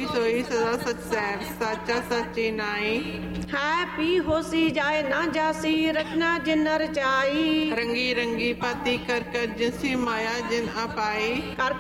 सोई सदा सच सैर साचा सची नाई। है पी होसी जाए ना जासी रचना जिन रचाई। रंगी रंगी पाती कर कर जिनसी माया जिन अपाई। कर